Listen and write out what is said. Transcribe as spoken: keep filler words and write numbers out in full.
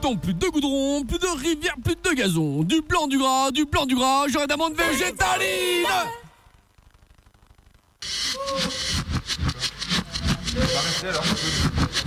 béton, plus de goudron, plus de rivière, plus de gazon. Du blanc, du gras, du blanc, du gras, j'aurai d'amande végétaline. On va rester alors.